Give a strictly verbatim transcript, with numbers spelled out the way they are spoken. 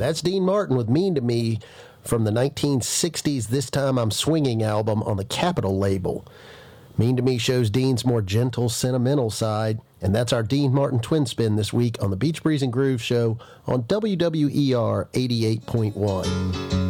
That's Dean Martin with Mean to Me from the nineteen sixties This Time I'm Swinging album on the Capitol label. Mean to Me shows Dean's more gentle, sentimental side, and that's our Dean Martin Twin Spin this week on the Beach Breeze and Groove Show on W W E R eighty-eight point one.